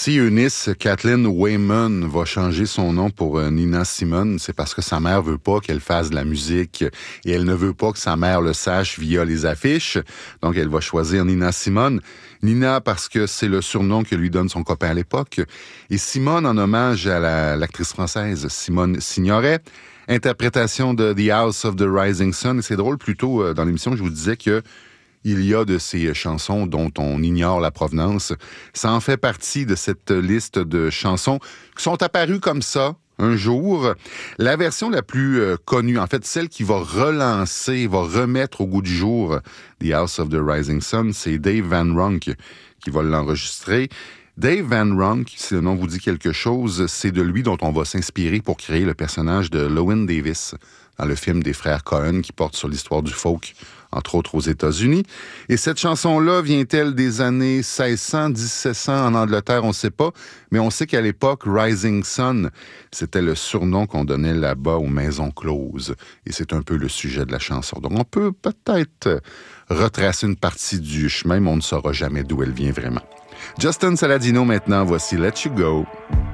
Si Eunice Kathleen Wayman va changer son nom pour Nina Simone, c'est parce que sa mère veut pas qu'elle fasse de la musique et elle ne veut pas que sa mère le sache via les affiches. Donc, elle va choisir Nina Simone. Nina parce que c'est le surnom que lui donne son copain à l'époque. Et Simone en hommage à l'actrice française Simone Signoret. Interprétation de The House of the Rising Sun. Et c'est drôle, plus tôt dans l'émission, je vous disais que il y a de ces chansons dont on ignore la provenance. Ça en fait partie de cette liste de chansons qui sont apparues comme ça un jour. La version la plus connue, en fait, celle qui va relancer, va remettre au goût du jour The House of the Rising Sun, c'est Dave Van Ronk qui va l'enregistrer. Dave Van Ronk, si le nom vous dit quelque chose, c'est de lui dont on va s'inspirer pour créer le personnage de Llewyn Davis dans le film des frères Coen qui porte sur l'histoire du folk, entre autres aux États-Unis. Et cette chanson-là vient-elle des années 1600, 1700 en Angleterre? On ne sait pas, mais on sait qu'à l'époque, Rising Sun, c'était le surnom qu'on donnait là-bas aux maisons closes. Et c'est un peu le sujet de la chanson. Donc on peut peut-être retracer une partie du chemin, mais on ne saura jamais d'où elle vient vraiment. Justin Saladino maintenant, voici Let You Go.